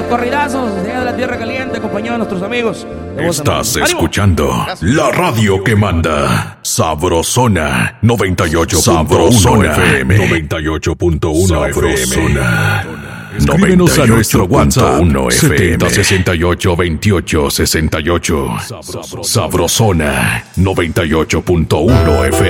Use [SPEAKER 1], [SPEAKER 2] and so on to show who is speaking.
[SPEAKER 1] corridazos de la tierra caliente, acompañado de nuestros amigos.
[SPEAKER 2] Estás escuchando la radio que manda. Sabrosona 98.1 FM. 98.1 FM. Escríbenos a nuestro WhatsApp 7068282868. Sabrosona 98.1 FM.